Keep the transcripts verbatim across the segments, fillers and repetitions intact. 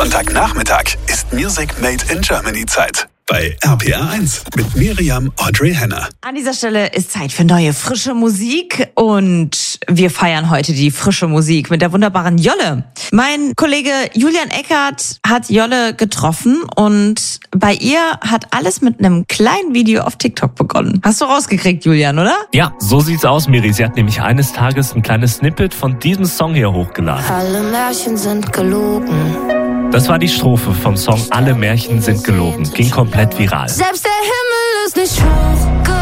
Sonntagnachmittag ist Music Made in Germany Zeit. Bei R P R eins mit Miriam Audrey Henner. An dieser Stelle ist Zeit für neue, frische Musik. Und wir feiern heute die frische Musik mit der wunderbaren Jolle. Mein Kollege Julian Eckert hat Jolle getroffen und bei ihr hat alles mit einem kleinen Video auf TikTok begonnen. Hast du rausgekriegt, Julian, oder? Ja, so sieht's aus, Miri. Sie hat nämlich eines Tages ein kleines Snippet von diesem Song hier hochgeladen. Alle Märchen sind gelogen. Das war die Strophe vom Song Alle Märchen sind gelogen. Ging komplett viral. Selbst der Himmel ist nicht hoch genug.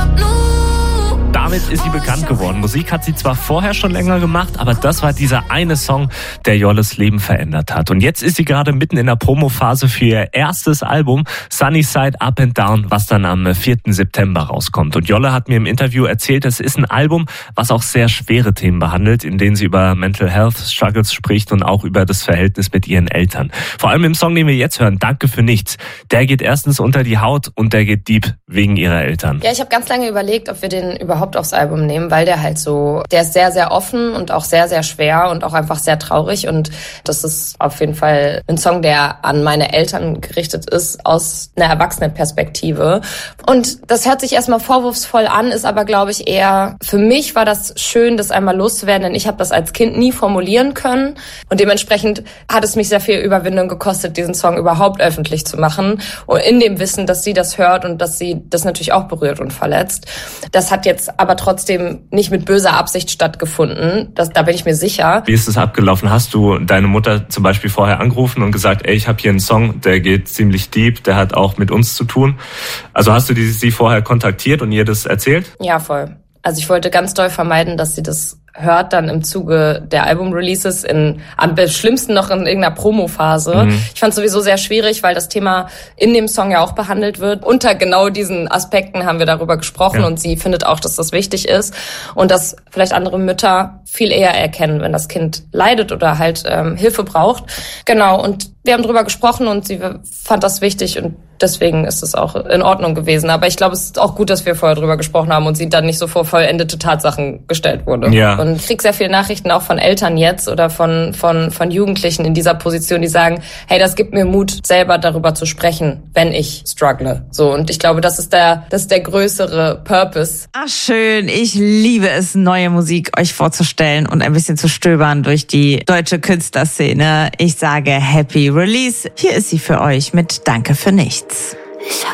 Damit ist sie bekannt geworden. Musik hat sie zwar vorher schon länger gemacht, aber das war dieser eine Song, der Jolles Leben verändert hat. Und jetzt ist sie gerade mitten in der Promophase für ihr erstes Album Sunny Side Up and Down, was dann am vierten September rauskommt. Und Jolle hat mir im Interview erzählt, es ist ein Album, was auch sehr schwere Themen behandelt, in denen sie über Mental Health Struggles spricht und auch über das Verhältnis mit ihren Eltern. Vor allem im Song, den wir jetzt hören, Danke für nichts. Der geht erstens unter die Haut und der geht deep wegen ihrer Eltern. Ja, ich habe ganz lange überlegt, ob wir den überhaupt aufs Album nehmen, weil der halt so, der ist sehr, sehr offen und auch sehr, sehr schwer und auch einfach sehr traurig. Und das ist auf jeden Fall ein Song, der an meine Eltern gerichtet ist, aus einer Erwachsenenperspektive. Und das hört sich erstmal vorwurfsvoll an, ist aber, glaube ich, eher, für mich war das schön, das einmal loszuwerden, denn ich habe das als Kind nie formulieren können. Und dementsprechend hat es mich sehr viel Überwindung gekostet, diesen Song überhaupt öffentlich zu machen. Und in dem Wissen, dass sie das hört und dass sie das natürlich auch berührt und verletzt. Das hat jetzt aber trotzdem nicht mit böser Absicht stattgefunden. Das, da bin ich mir sicher. Wie ist es abgelaufen? Hast du deine Mutter zum Beispiel vorher angerufen und gesagt, ey, ich habe hier einen Song, der geht ziemlich deep, der hat auch mit uns zu tun. Also hast du die, sie vorher kontaktiert und ihr das erzählt? Ja, voll. Also ich wollte ganz doll vermeiden, dass sie das hört dann im Zuge der Album-Releases, in, am schlimmsten noch in irgendeiner Promo-Phase. Mhm. Ich fand es sowieso sehr schwierig, weil das Thema in dem Song ja auch behandelt wird. Unter genau diesen Aspekten haben wir darüber gesprochen ja. Und sie findet auch, dass das wichtig ist und dass vielleicht andere Mütter viel eher erkennen, wenn das Kind leidet oder halt ähm, Hilfe braucht. Genau, und wir haben drüber gesprochen und sie fand das wichtig und deswegen ist es auch in Ordnung gewesen. Aber ich glaube, es ist auch gut, dass wir vorher drüber gesprochen haben und sie dann nicht so vor vollendete Tatsachen gestellt wurde. Ja. Und ich kriege sehr viele Nachrichten auch von Eltern jetzt oder von von von Jugendlichen in dieser Position, die sagen, hey, das gibt mir Mut, selber darüber zu sprechen, wenn ich struggle. So, und ich glaube, das ist der das ist der größere Purpose. Ach schön, ich liebe es, neue Musik euch vorzustellen und ein bisschen zu stöbern durch die deutsche Künstlerszene. Ich sage Happy Release. Hier ist sie für euch mit Danke für nichts. Ich